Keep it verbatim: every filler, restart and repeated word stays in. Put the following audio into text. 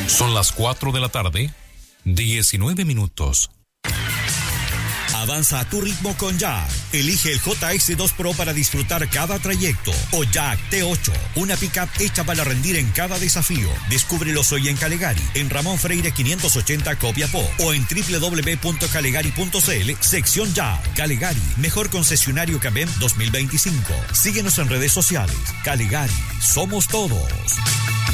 Son las cuatro de la tarde, diecinueve minutos. Avanza a tu ritmo con Jack. Elige el J S dos Pro para disfrutar cada trayecto. O Jack T ocho, una pickup hecha para rendir en cada desafío. Descúbrelos hoy en Calegari, en Ramón Freire quinientos ochenta Copiapó, o en doble u doble u doble u punto calegari punto c l, sección Jack. Calegari, mejor concesionario Cabem dos mil veinticinco. Síguenos en redes sociales. Calegari, somos todos.